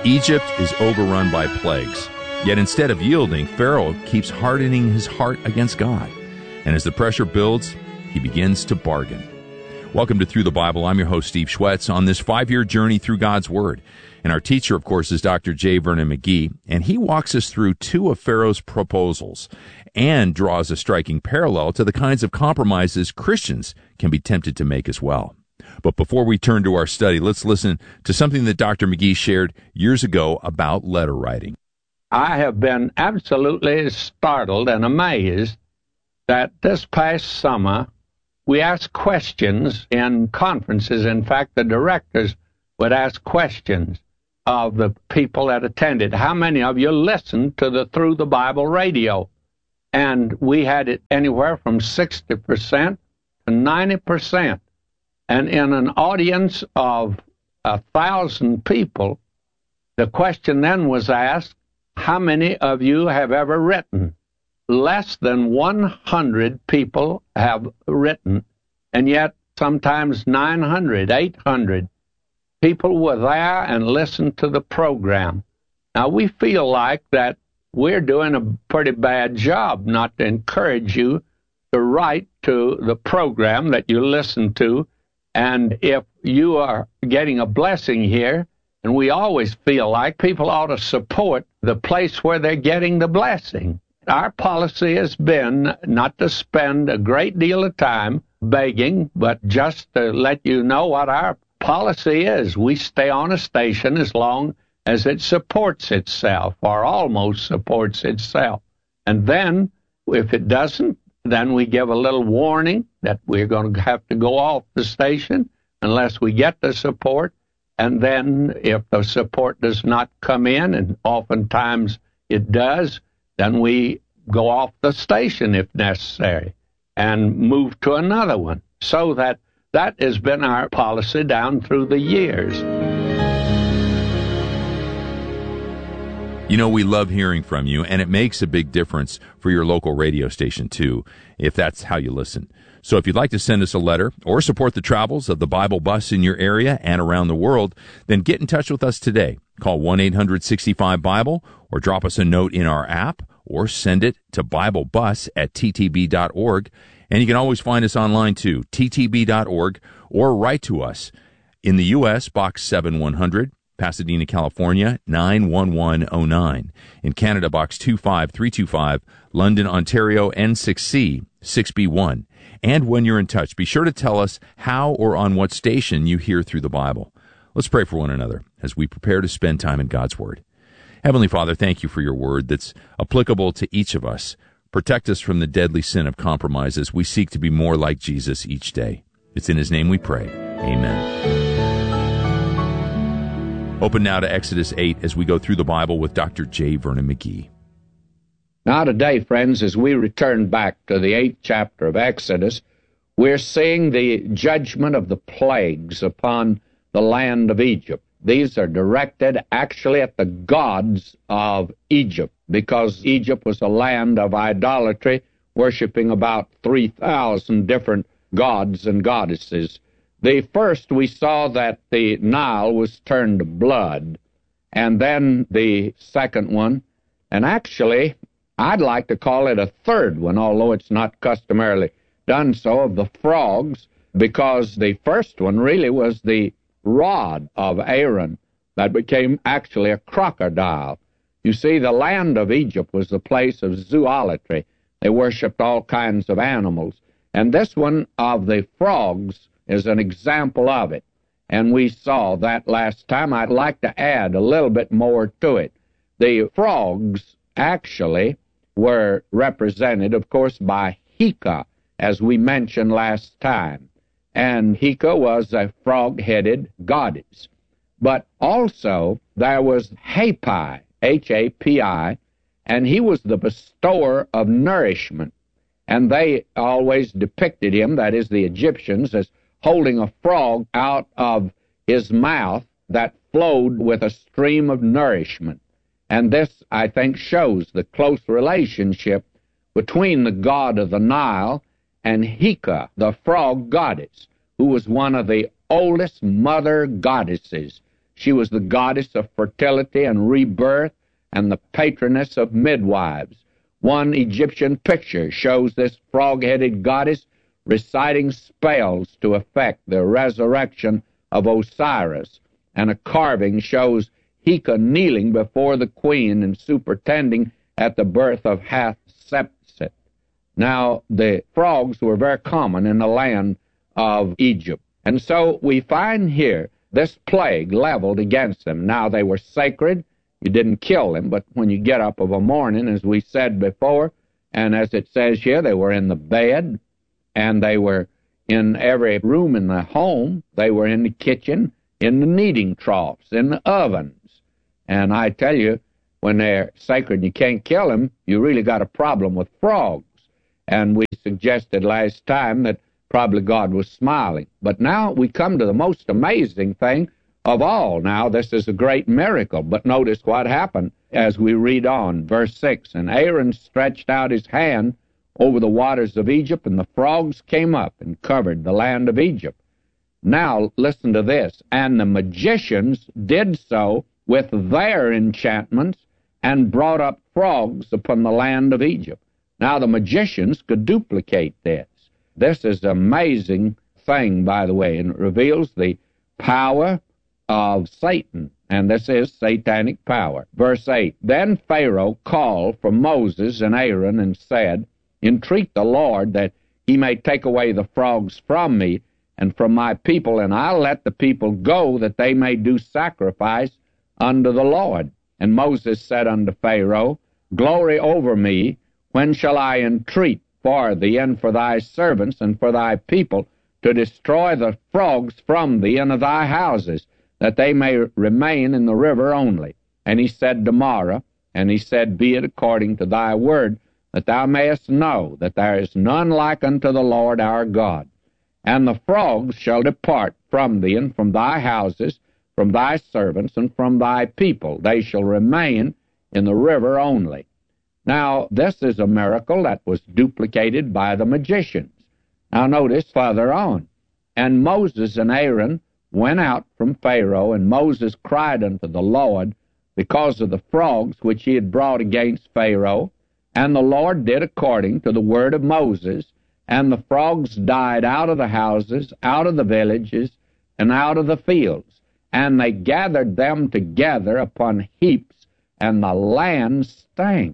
Egypt is overrun by plagues. Yet instead of yielding, Pharaoh keeps hardening his heart against God. And as the pressure builds, he begins to bargain. Welcome to Through the Bible. I'm your host, Steve Schwetz, on this 5-year journey through God's Word. And our teacher, of course, is Dr. J. Vernon McGee, and he walks us through 2 of Pharaoh's proposals and draws a striking parallel to the kinds of compromises Christians can be tempted to make as well. But before we turn to our study, let's listen to something that Dr. McGee shared years ago about letter writing. I have been absolutely startled and amazed that this past summer we asked questions in conferences. In fact, the directors would ask questions of the people that attended. How many of you listened to the Through the Bible radio? And we had it anywhere from 60% to 90%. And in an audience of 1,000 people, the question then was asked, how many of you have ever written? Less than 100 people have written, and yet sometimes 900, 800 people were there and listened to the program. Now, we feel like that we're doing a pretty bad job not to encourage you to write to the program that you listen to. And if you are getting a blessing here, and we always feel like people ought to support the place where they're getting the blessing. Our policy has been not to spend a great deal of time begging, but just to let you know what our policy is. We stay on a station as long as it supports itself, or almost supports itself. And then, if it doesn't, then we give a little warning that we're going to have to go off the station unless we get the support. And then if the support does not come in, and oftentimes it does, then we go off the station if necessary and move to another one. So that has been our policy down through the years. You know, we love hearing from you, and it makes a big difference for your local radio station, too, if that's how you listen. So if you'd like to send us a letter or support the travels of the Bible bus in your area and around the world, then get in touch with us today. Call 1-800-65-BIBLE or drop us a note in our app or send it to BibleBus@ttb.org. And you can always find us online, too, ttb.org, or write to us in the U.S., Box 7100, Pasadena, California, 91109. In Canada, Box 25325, London, Ontario, N6C, 6B1. And when you're in touch, be sure to tell us how or on what station you hear Through the Bible. Let's pray for one another as we prepare to spend time in God's Word. Heavenly Father, thank you for your Word that's applicable to each of us. Protect us from the deadly sin of compromise as we seek to be more like Jesus each day. It's in His name we pray. Amen. Open now to Exodus 8 as we go through the Bible with Dr. J. Vernon McGee. Now today, friends, as we return back to the 8th chapter of Exodus, we're seeing the judgment of the plagues upon the land of Egypt. These are directed actually at the gods of Egypt, because Egypt was a land of idolatry, worshiping about 3,000 different gods and goddesses. The first, we saw that the Nile was turned to blood, and then the second one, and actually I'd like to call it a third one, although it's not customarily done so, of the frogs, because the first one really was the rod of Aaron that became actually a crocodile. You see, the land of Egypt was the place of zoolatry. They worshipped all kinds of animals. And this one of the frogs is an example of it. And we saw that last time. I'd like to add a little bit more to it. The frogs actually were represented, of course, by Heka, as we mentioned last time. And Heka was a frog-headed goddess. But also there was Hapi, H-A-P-I, and he was the bestower of nourishment. And they always depicted him, that is the Egyptians, as holding a frog out of his mouth that flowed with a stream of nourishment. And this, I think, shows the close relationship between the god of the Nile and Heka, the frog goddess, who was one of the oldest mother goddesses. She was the goddess of fertility and rebirth and the patroness of midwives. One Egyptian picture shows this frog-headed goddess reciting spells to effect the resurrection of Osiris, and a carving shows Heka kneeling before the queen and superintending at the birth of Hatshepsut. Now, the frogs were very common in the land of Egypt, and so we find here this plague leveled against them. Now, they were sacred. You didn't kill them, but when you get up of a morning, as we said before, and as it says here, they were in the bed, and they were in every room in the home. They were in the kitchen, in the kneading troughs, in the ovens. And I tell you, when they're sacred and you can't kill them, you really got a problem with frogs. And we suggested last time that probably God was smiling. But now we come to the most amazing thing of all. Now, this is a great miracle, but notice what happened as we read on. Verse 6, and Aaron stretched out his hand over the waters of Egypt, and the frogs came up and covered the land of Egypt. Now, listen to this. And the magicians did so with their enchantments and brought up frogs upon the land of Egypt. Now, the magicians could duplicate this. This is an amazing thing, by the way, and it reveals the power of Satan, and this is satanic power. Verse 8, then Pharaoh called for Moses and Aaron and said, entreat the Lord that he may take away the frogs from me and from my people, and I'll let the people go that they may do sacrifice unto the Lord. And Moses said unto Pharaoh, glory over me, when shall I entreat for thee and for thy servants and for thy people to destroy the frogs from thee and of thy houses, that they may remain in the river only? And he said to Mara, and he said, be it according to thy word, that thou mayest know that there is none like unto the Lord our God. And the frogs shall depart from thee and from thy houses, from thy servants and from thy people. They shall remain in the river only. Now, this is a miracle that was duplicated by the magicians. Now, notice further on. And Moses and Aaron went out from Pharaoh, and Moses cried unto the Lord because of the frogs which he had brought against Pharaoh. And the Lord did according to the word of Moses, and the frogs died out of the houses, out of the villages, and out of the fields. And they gathered them together upon heaps, and the land stank.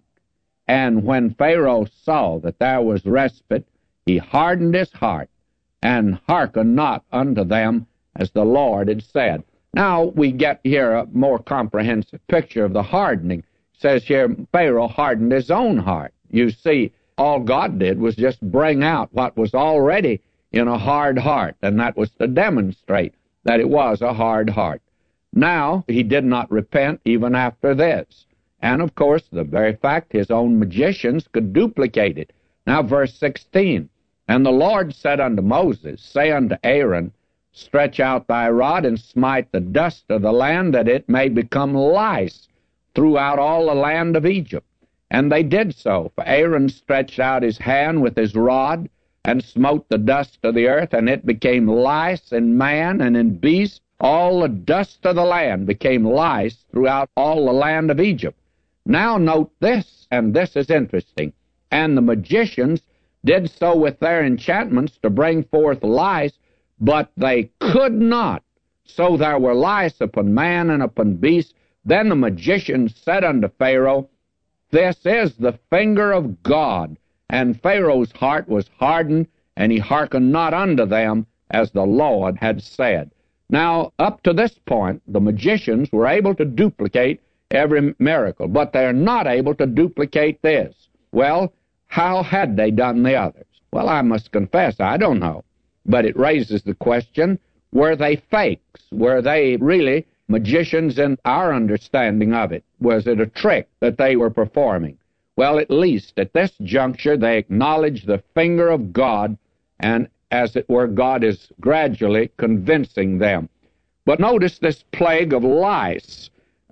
And when Pharaoh saw that there was respite, he hardened his heart, and hearkened not unto them, as the Lord had said. Now we get here a more comprehensive picture of the hardening. It says here, Pharaoh hardened his own heart. You see, all God did was just bring out what was already in a hard heart, and that was to demonstrate that it was a hard heart. Now, he did not repent even after this. And, of course, the very fact his own magicians could duplicate it. Now, verse 16, and the Lord said unto Moses, say unto Aaron, stretch out thy rod and smite the dust of the land, that it may become lice throughout all the land of Egypt. And they did so. For Aaron stretched out his hand with his rod, and smote the dust of the earth, and it became lice in man and in beast. All the dust of the land became lice throughout all the land of Egypt. Now note this, and this is interesting. And the magicians did so with their enchantments to bring forth lice, but they could not. So there were lice upon man and upon beast. Then the magicians said unto Pharaoh, this is the finger of God. And Pharaoh's heart was hardened, and he hearkened not unto them, as the Lord had said. Now, up to this point, the magicians were able to duplicate every miracle, but they're not able to duplicate this. Well, how had they done the others? Well, I must confess, I don't know. But it raises the question, were they fakes? Were they really magicians in our understanding of it? Was it a trick that they were performing? Well, at least at this juncture, they acknowledge the finger of God, and as it were, God is gradually convincing them. But notice this plague of lice.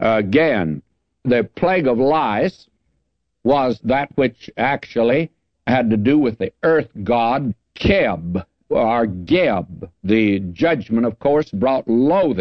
Again, the plague of lice was that which actually had to do with the earth god Keb, or Geb. The judgment, of course, brought loathing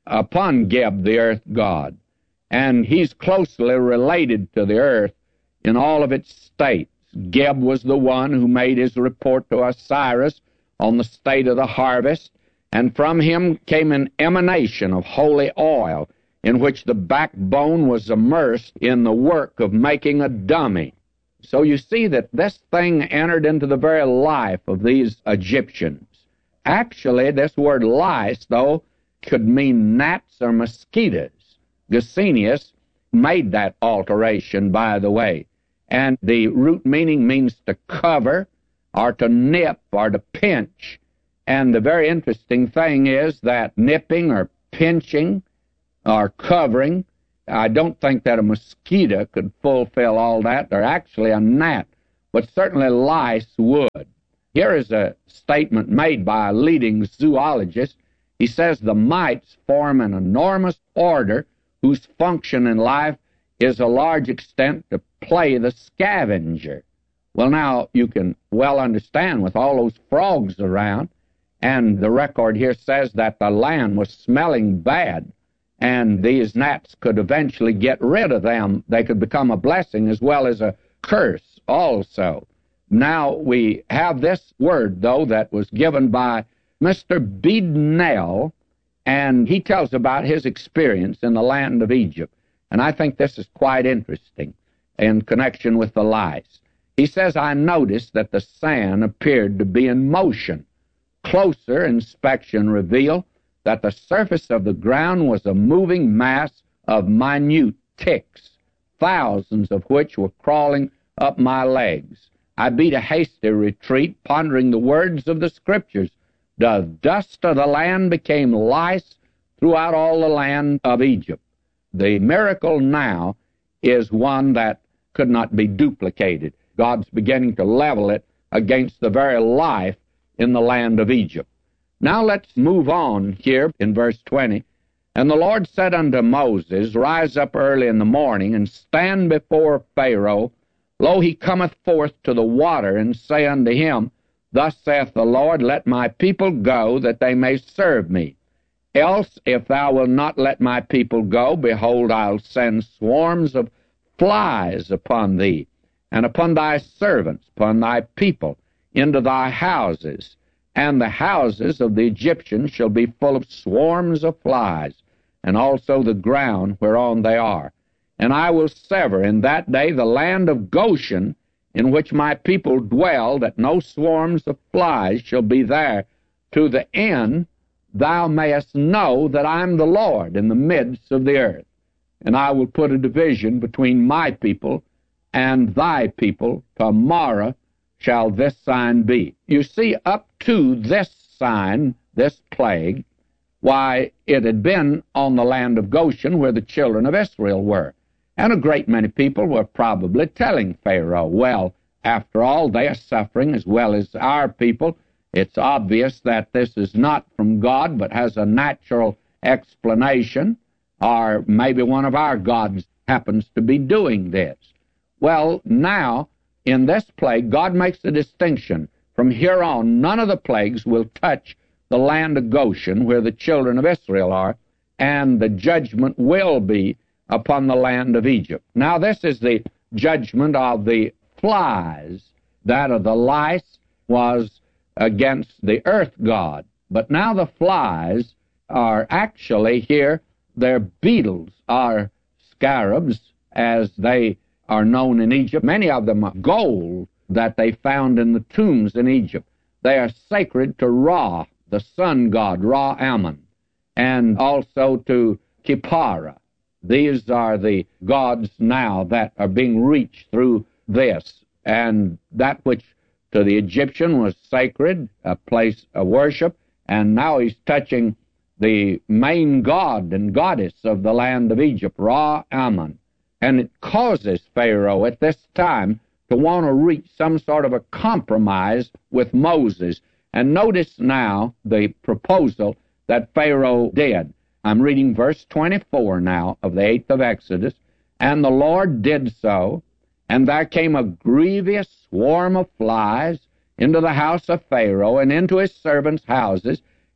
upon Geb, the earth god. And he's closely related to the earth in all of its states. Geb was the one who made his report to Osiris on the state of the harvest, and from him came an emanation of holy oil in which the backbone was immersed in the work of making a dummy. So you see that this thing entered into the very life of these Egyptians. Actually, this word lice, though, could mean gnats or mosquitoes. Gesenius made that alteration, by the way, and the root meaning means to cover or to nip or to pinch. And the very interesting thing is that nipping or pinching or covering, I don't think that a mosquito could fulfill all that, or actually a gnat, but certainly lice would. Here is a statement made by a leading zoologist. He says the mites form an enormous order whose function in life is a large extent to play the scavenger. Well, now, you can well understand with all those frogs around, and the record here says that the land was smelling bad, and these gnats could eventually get rid of them. They could become a blessing as well as a curse also. Now, we have this word, though, that was given by Mr. Beadnell, and he tells about his experience in the land of Egypt. And I think this is quite interesting in connection with the lice. He says, I noticed that the sand appeared to be in motion. Closer inspection revealed that the surface of the ground was a moving mass of minute ticks, thousands of which were crawling up my legs. I beat a hasty retreat, pondering the words of the Scriptures. The dust of the land became lice throughout all the land of Egypt. The miracle now is one that could not be duplicated. God's beginning to level it against the very life in the land of Egypt. Now let's move on here in verse 20. And the Lord said unto Moses, Rise up early in the morning, and stand before Pharaoh. Lo, he cometh forth to the water, and say unto him, Thus saith the Lord, Let my people go, that they may serve me. Else, if thou wilt not let my people go, behold, I'll send swarms of flies upon thee, and upon thy servants, upon thy people, into thy houses. And the houses of the Egyptians shall be full of swarms of flies, and also the ground whereon they are. And I will sever in that day the land of Goshen, in which my people dwell, that no swarms of flies shall be there, to the end thou mayest know that I am the Lord in the midst of the earth. And I will put a division between my people and thy people. Tomorrow shall this sign be. You see, up to this sign, this plague, why, it had been on the land of Goshen where the children of Israel were. And a great many people were probably telling Pharaoh, well, after all, they are suffering as well as our people. It's obvious that this is not from God, but has a natural explanation, or maybe one of our gods happens to be doing this. Well, now, in this plague, God makes a distinction. From here on, none of the plagues will touch the land of Goshen, where the children of Israel are, and the judgment will be upon the land of Egypt. Now, this is the judgment of the flies. That of the lice was against the earth god. But now the flies are actually here, they're beetles, or scarabs, as they are known in Egypt. Many of them are gold that they found in the tombs in Egypt. They are sacred to Ra, the sun god, Ra-Ammon, and also to Kippara. These are the gods now that are being reached through this. And that which to the Egyptian was sacred, a place of worship, and now he's touching the main god and goddess of the land of Egypt, Ra-Ammon. And it causes Pharaoh at this time to want to reach some sort of a compromise with Moses. And notice now the proposal that Pharaoh did. I'm reading verse 24 now of the 8th of Exodus. And the Lord did so, and there came a grievous swarm of flies into the house of Pharaoh and into his servants' houses,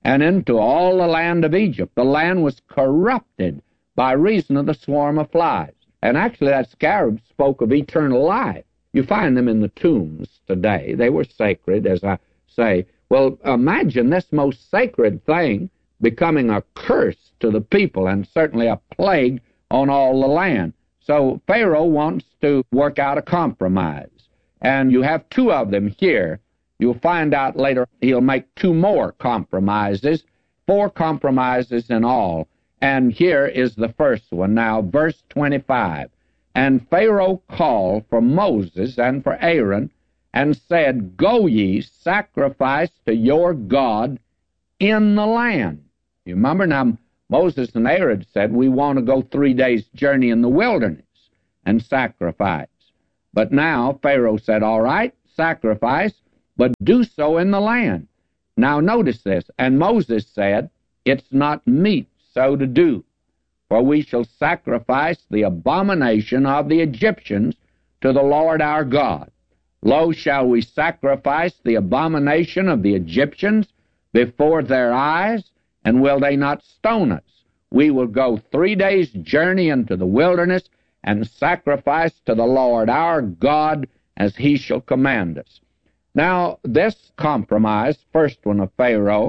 and into all the land of Egypt. The land was corrupted by reason of the swarm of flies. And actually that scarab spoke of eternal life. You find them in the tombs today. They were sacred, as I say. Well, imagine this most sacred thing becoming a curse to the people and certainly a plague on all the land. So Pharaoh wants to work out a compromise. And you have two of them here. You'll find out later he'll make two more compromises, 4 compromises in all. And here is the first one. Now, verse 25. And Pharaoh called for Moses and for Aaron, and said, Go ye, sacrifice to your God in the land. You remember now, Moses and Aaron said, we want to go 3 days' journey in the wilderness and sacrifice. But now Pharaoh said, all right, sacrifice, but do so in the land. Now notice this. And Moses said, it's not meet so to do, for we shall sacrifice the abomination of the Egyptians to the Lord our God. Lo, shall we sacrifice the abomination of the Egyptians before their eyes, and will they not stone us? We will go 3 days' journey into the wilderness and sacrifice to the Lord our God as he shall command us. Now, this compromise, first one of Pharaoh,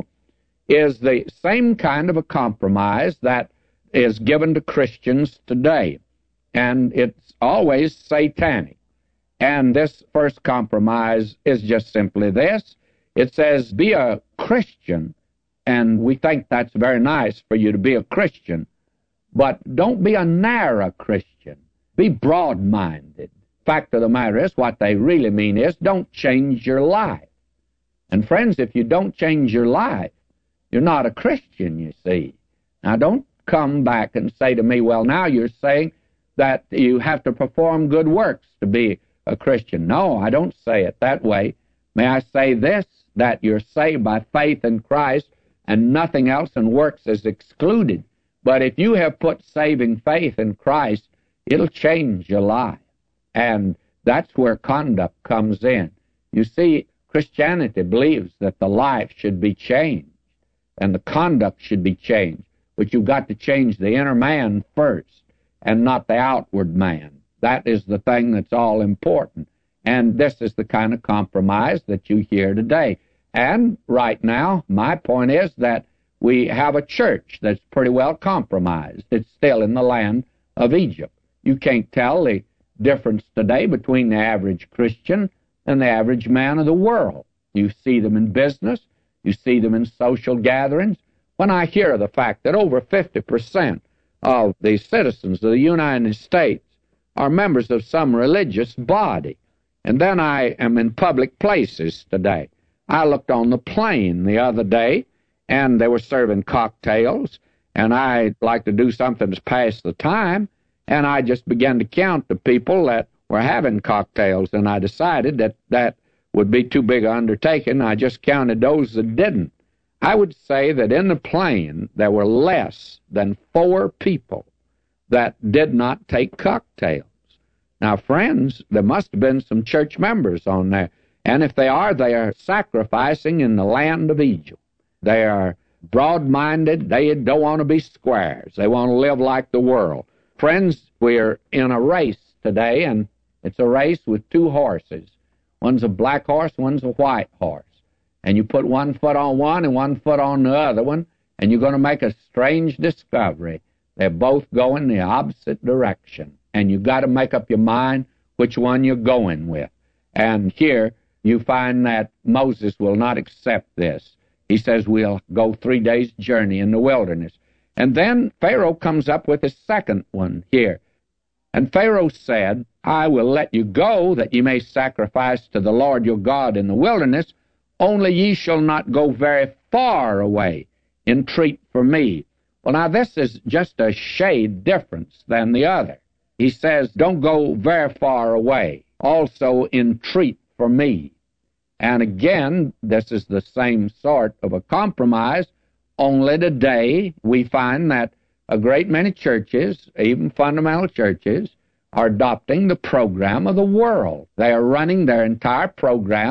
is the same kind of a compromise that is given to Christians today, and it's always satanic. And this first compromise is just simply this. It says, be a Christian, and we think that's very nice for you to be a Christian, but don't be a narrow Christian. Be broad-minded. Fact of the matter is, what they really mean is, don't change your life. And friends, if you don't change your life, you're not a Christian, you see. Now, don't come back and say to me, well, now you're saying that you have to perform good works to be a Christian. No, I don't say it that way. May I say this, that you're saved by faith in Christ and nothing else, and works is excluded. But if you have put saving faith in Christ, it'll change your life. And that's where conduct comes in. You see, Christianity believes that the life should be changed and the conduct should be changed. But you've got to change the inner man first and not the outward man. That is the thing that's all important. And this is the kind of compromise that you hear today. And right now, my point is that we have a church that's pretty well compromised. It's still in the land of Egypt. You can't tell the difference today between the average Christian and the average man of the world. You see them in business. You see them in social gatherings. When I hear the fact that over 50% of the citizens of the United States are members of some religious body, and then I am in public places today. I looked on the plane the other day, and they were serving cocktails, and I'd like to do something to pass the time, and I just began to count the people that were having cocktails, and I decided that that would be too big an undertaking. I just counted those that didn't. I would say that in the plane there were less than 4 people that did not take cocktails. Now, friends, there must have been some church members on there, and if they are sacrificing in the land of Egypt. They are broad-minded. They don't want to be squares. They want to live like the world. Friends, we're in a race today, and it's a race with 2 horses. One's a black horse, one's a white horse. And you put one foot on one and one foot on the other one, and you're going to make a strange discovery. They're both going the opposite direction, and you've got to make up your mind which one you're going with. And here you find that Moses will not accept this. He says, we'll go 3 days' journey in the wilderness. And then Pharaoh comes up with his second one here. And Pharaoh said, I will let you go, that ye may sacrifice to the Lord your God in the wilderness, only ye shall not go very far away. Entreat for me. Well, now, this is just a shade difference than the other. He says, don't go very far away. Also, entreat for me. And again, this is the same sort of a compromise, only today we find that a great many churches, even fundamental churches, are adopting the program of the world. They are running their entire program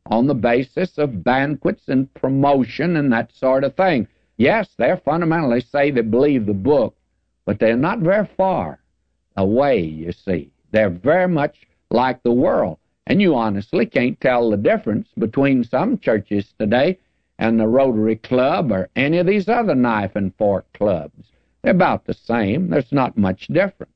on the basis of banquets and promotion and that sort of thing. Yes, they're fundamentally say they believe the book, but they're not very far away, you see. They're very much like the world. And you honestly can't tell the difference between some churches today and the Rotary Club or any of these other knife and fork clubs. They're about the same. There's not much difference.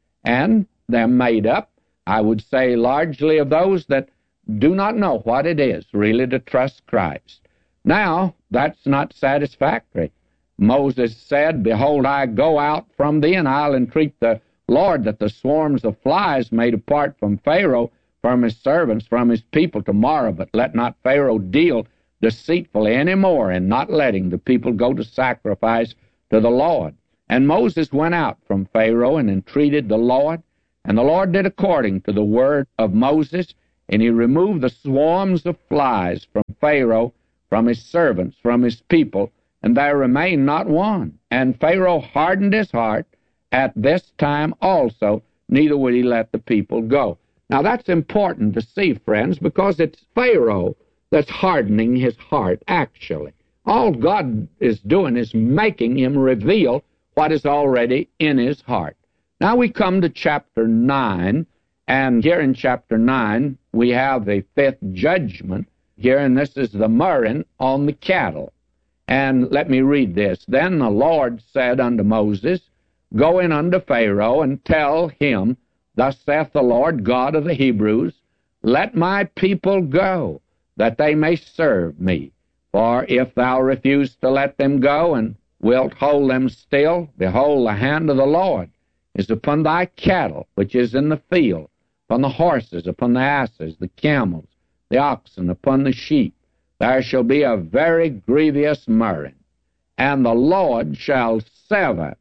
And they're made up, I would say, largely of those that do not know what it is really to trust Christ. Now, that's not satisfactory. Moses said, "Behold, I go out from thee, and I'll entreat the Lord that the swarms of flies may depart from Pharaoh, from his servants, from his people tomorrow. But let not Pharaoh deal deceitfully any more in not letting the people go to sacrifice to the Lord." And Moses went out from Pharaoh and entreated the Lord, and the Lord did according to the word of Moses, and he removed the swarms of flies from Pharaoh, from his servants, from his people, and there remained not one. And Pharaoh hardened his heart at this time also, neither would he let the people go. Now that's important to see, friends, because it's Pharaoh that's hardening his heart, actually. All God is doing is making him reveal what is already in his heart. Now we come to chapter 9, and here in chapter 9 we have the fifth judgment here, and this is the murrain on the cattle. And let me read this. "Then the Lord said unto Moses, Go in unto Pharaoh, and tell him, Thus saith the Lord God of the Hebrews, Let my people go, that they may serve me. For if thou refuse to let them go, and wilt hold them still, behold, the hand of the Lord is upon thy cattle, which is in the field, upon the horses, upon the asses, the camels, the oxen, upon the sheep. There shall be a very grievous murrain, and the Lord shall sever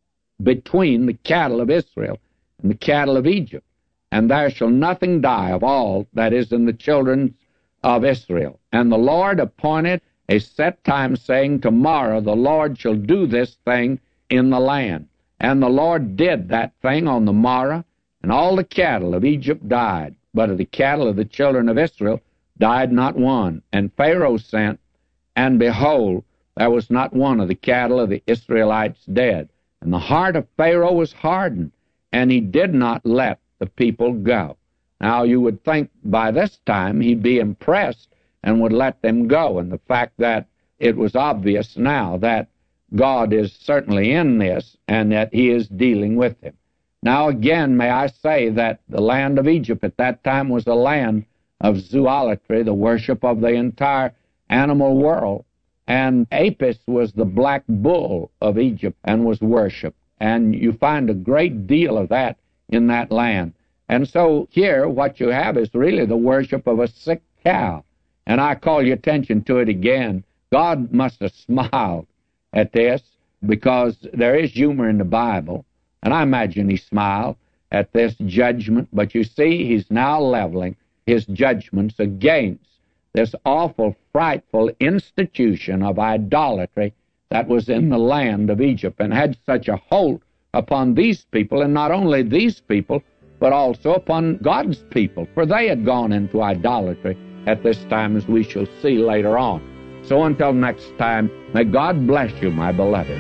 between the cattle of Israel and the cattle of Egypt, and there shall nothing die of all that is in the children of Israel. And the Lord appointed a set time, saying, Tomorrow the Lord shall do this thing in the land. And the Lord did that thing on the morrow, and all the cattle of Egypt died, but of the cattle of the children of Israel died not one. And Pharaoh sent, and behold, there was not one of the cattle of the Israelites dead. And the heart of Pharaoh was hardened, and he did not let the people go. Now you would think by this time he'd be impressed and would let them go. And the fact that it was obvious now that God is certainly in this and that he is dealing with him. Now again, may I say that the land of Egypt at that time was a land of zoolatry, the worship of the entire animal world. And Apis was the black bull of Egypt and was worshipped. And you find a great deal of that in that land. And so here what you have is really the worship of a sick cow. And I call your attention to it again. God must have smiled at this because there is humor in the Bible. And I imagine he smiled at this judgment. But you see, he's now leveling his judgments against this awful, frightful institution of idolatry that was in the land of Egypt and had such a hold upon these people, and not only these people, but also upon God's people, for they had gone into idolatry at this time, as we shall see later on. So until next time, may God bless you, my beloved.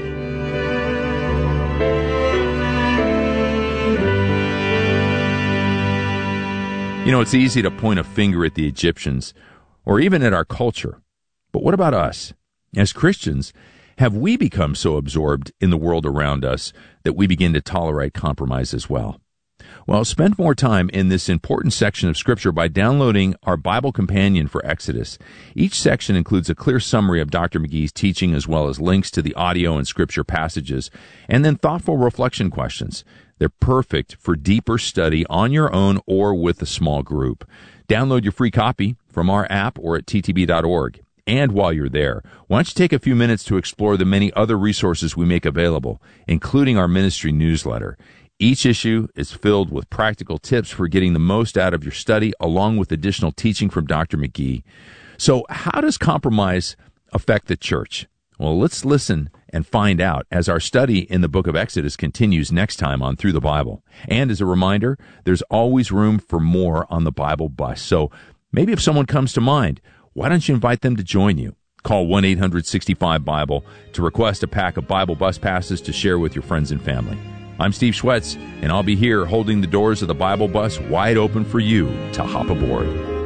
You know, it's easy to point a finger at the Egyptians, or even at our culture. But what about us? As Christians, have we become so absorbed in the world around us that we begin to tolerate compromise as well? Well, spend more time in this important section of Scripture by downloading our Bible Companion for Exodus. Each section includes a clear summary of Dr. McGee's teaching, as well as links to the audio and Scripture passages, and then thoughtful reflection questions. They're perfect for deeper study on your own or with a small group. Download your free copy from our app or at ttb.org. And while you're there, why don't you take a few minutes to explore the many other resources we make available, including our ministry newsletter. Each issue is filled with practical tips for getting the most out of your study, along with additional teaching from Dr. McGee. So how does compromise affect the church? Well, let's listen and find out as our study in the book of Exodus continues next time on Through the Bible. And as a reminder, there's always room for more on the Bible Bus. So Maybe if someone comes to mind, why don't you invite them to join you? Call 1-800-65-BIBLE to request a pack of Bible bus passes to share with your friends and family. I'm Steve Schwetz, and I'll be here holding the doors of the Bible bus wide open for you to hop aboard.